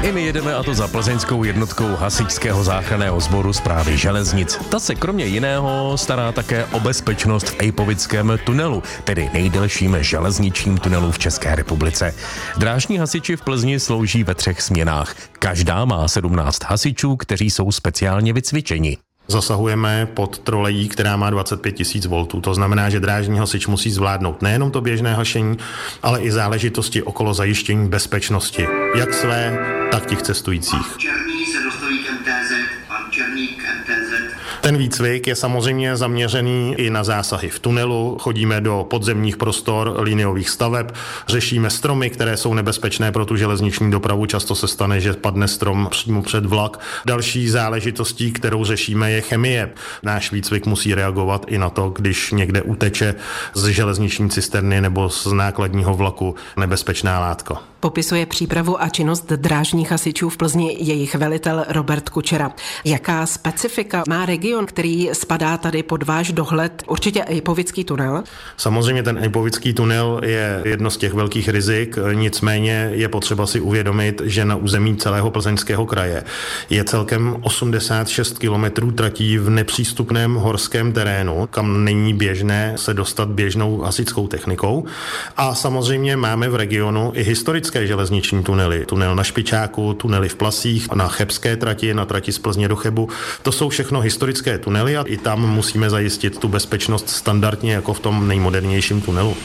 I my jedeme, a to za plzeňskou jednotkou hasičského záchranného sboru Správy železnic. Ta se kromě jiného stará také o bezpečnost v Ejpovickém tunelu, tedy nejdelším železničním tunelu v České republice. Drážní hasiči v Plzni slouží ve 3 směnách. Každá má 17 hasičů, kteří jsou speciálně vycvičeni. Zasahujeme pod trolejí, která má 25 000 V. To znamená, že drážní hasič musí zvládnout nejenom to běžné hašení, ale i záležitosti okolo zajištění bezpečnosti, jak své, tak těch cestujících. Černý se dostaví k MTZ, pan Černý k MTZ. Ten výcvik je samozřejmě zaměřený i na zásahy v tunelu. Chodíme do podzemních prostor liniových staveb, řešíme stromy, které jsou nebezpečné pro tu železniční dopravu. Často se stane, že padne strom přímo před vlak. Další záležitostí, kterou řešíme, je chemie. Náš výcvik musí reagovat i na to, když někde uteče z železniční cisterny nebo z nákladního vlaku nebezpečná látka. Popisuje přípravu a činnost drážních hasičů v Plzni jejich velitel Robert Kučera. Jaká specifika má region, který spadá tady pod váš dohled? Určitě Ejpovický tunel? Samozřejmě ten Ejpovický tunel je jedno z těch velkých rizik, nicméně je potřeba si uvědomit, že na území celého Plzeňského kraje je celkem 86 kilometrů tratí v nepřístupném horském terénu, kam není běžné se dostat běžnou hasičskou technikou. A samozřejmě máme v regionu i historické železniční tunely. Tunel na Špičáku, tunely v Plasích, na Chebské trati, na trati z Plzně do Chebu. To jsou všechno historické tunely a i tam musíme zajistit tu bezpečnost standardně jako v tom nejmodernějším tunelu.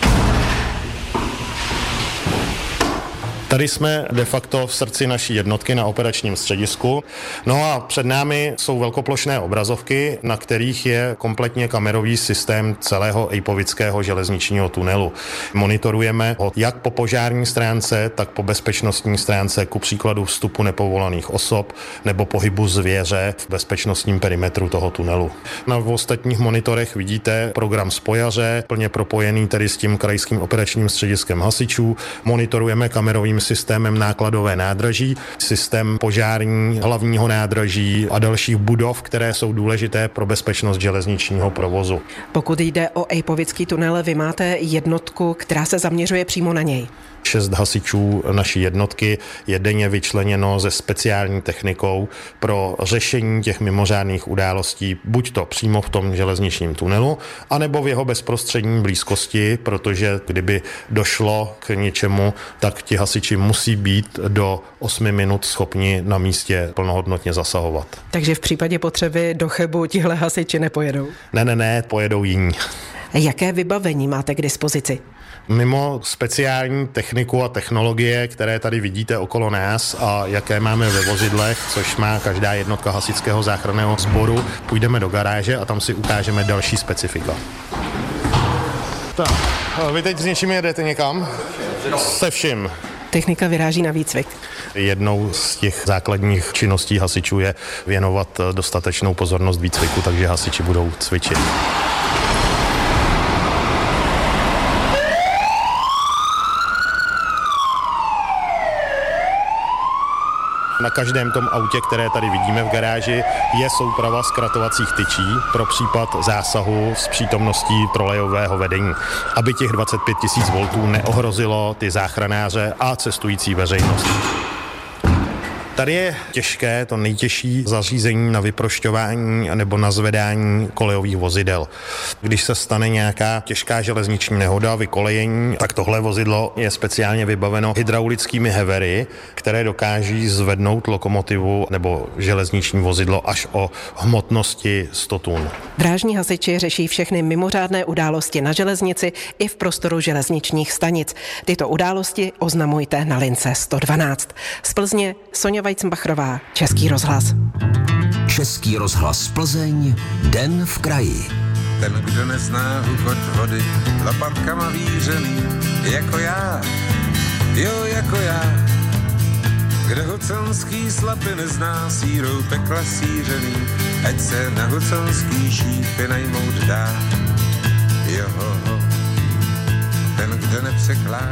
Tady jsme de facto v srdci naší jednotky na operačním středisku. No a před námi jsou velkoplošné obrazovky, na kterých je kompletně kamerový systém celého Ejpovického železničního tunelu. Monitorujeme ho jak po požární stránce, tak po bezpečnostní stránce, ku příkladu vstupu nepovolaných osob nebo pohybu zvěře v bezpečnostním perimetru toho tunelu. Na ostatních monitorech vidíte program spojaře, plně propojený tedy s tím krajským operačním střediskem hasičů. Monitorujeme kamerovým systémem nákladové nádraží, systém požární hlavního nádraží a dalších budov, které jsou důležité pro bezpečnost železničního provozu. Pokud jde o Ejpovický tunel, vy máte jednotku, která se zaměřuje přímo na něj. 6 hasičů naší jednotky je denně vyčleněno se speciální technikou pro řešení těch mimořádných událostí, buď to přímo v tom železničním tunelu, anebo v jeho bezprostřední blízkosti, protože kdyby došlo k něčemu, tak ti hasiči musí být do 8 minut schopni na místě plnohodnotně zasahovat. Takže v případě potřeby do Chebu tihle hasiči nepojedou? Ne, pojedou jiní. Jaké vybavení máte k dispozici? Mimo speciální techniku a technologie, které tady vidíte okolo nás a jaké máme ve vozidlech, což má každá jednotka hasičského záchranného sboru, půjdeme do garáže a tam si ukážeme další specifika. Tak, vy teď s něčím jedete někam? Se vším. Technika vyráží na výcvik. Jednou z těch základních činností hasičů je věnovat dostatečnou pozornost výcviku, takže hasiči budou cvičit. Na každém tom autě, které tady vidíme v garáži, je souprava zkratovacích tyčí pro případ zásahu s přítomností trolejového vedení, aby těch 25 000 V neohrozilo ty záchranáře a cestující veřejnost. Tady je těžké, to nejtěžší zařízení na vyprošťování nebo na zvedání kolejových vozidel. Když se stane nějaká těžká železniční nehoda, vykolejení, tak tohle vozidlo je speciálně vybaveno hydraulickými hevery, které dokáží zvednout lokomotivu nebo železniční vozidlo až o hmotnosti 100 tun. Drážní hasiči řeší všechny mimořádné události na železnici i v prostoru železničních stanic. Tyto události oznamujte na lince 112. Z Plzně Soňa Vajcmbachrová, Český rozhlas. Český rozhlas Plzeň, Den v kraji. Ten, kdo nezná hukot vody, lapatkama vířený, jako já, jo, jako já. Kdo huconský slapy nezná, sírou pekla sířený, ať se na huconský šípy najmout dá. Jo, ten, kdo nepřekládá